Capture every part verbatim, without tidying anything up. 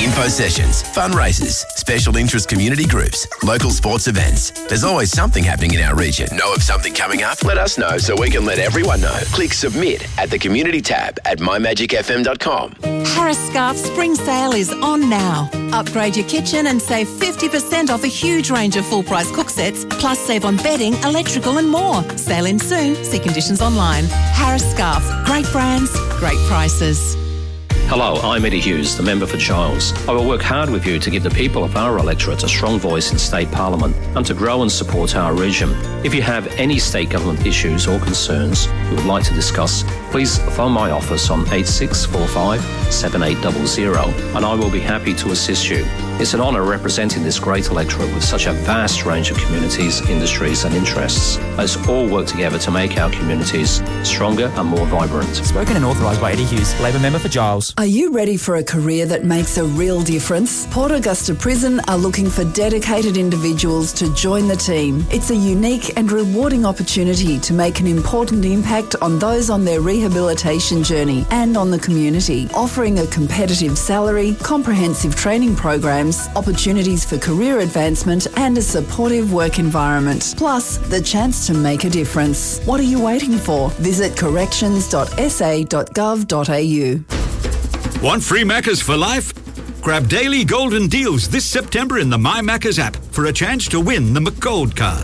info sessions, fundraisers, special interest community groups, local sports events. There's always something happening in our region. Know of something coming up? Let us know so we can let everyone know. Click submit at the community tab at my magic f m dot com. Harris Scarf's spring sale is on now. Upgrade your kitchen and save fifty percent off a huge range of full-price cook sets, plus save on bedding, electrical and more. Sale in soon. See conditions online. Harris Scarf. Great brands, great prices. Hello, I'm Eddie Hughes, the member for Giles. I will work hard with you to give the people of our electorate a strong voice in State Parliament and to grow and support our region. If you have any state government issues or concerns you would like to discuss, please phone my office on eight six four five, seven eight zero zero and I will be happy to assist you. It's an honour representing this great electorate with such a vast range of communities, industries and interests. Let's all work together to make our communities stronger and more vibrant. Spoken and authorised by Eddie Hughes, Labor member for Giles. Are you ready for a career that makes a real difference? Port Augusta Prison are looking for dedicated individuals to join the team. It's a unique and rewarding opportunity to make an important impact on those on their rehabilitation journey and on the community, offering a competitive salary, comprehensive training programs, opportunities for career advancement and a supportive work environment. Plus, the chance to make a difference. What are you waiting for? Visit corrections dot s a dot gov dot a u. Want free Maccas for life? Grab daily golden deals this September in the My Maccas app for a chance to win the McGold card.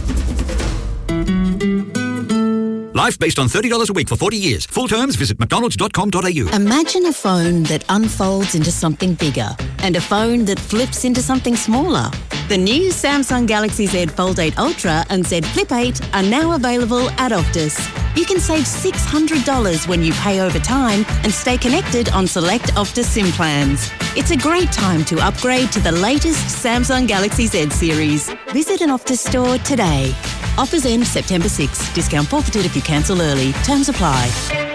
Life based on thirty dollars a week for forty years. Full terms, visit mcdonalds dot com dot a u. Imagine a phone that unfolds into something bigger and a phone that flips into something smaller. The new Samsung Galaxy Z Fold eight Ultra and Z Flip eight are now available at Optus. You can save six hundred dollars when you pay over time and stay connected on select Optus SIM plans. It's a great time to upgrade to the latest Samsung Galaxy Z series. Visit an Optus store today. Offers end September sixth. Discount forfeited if you cancel early. Terms apply.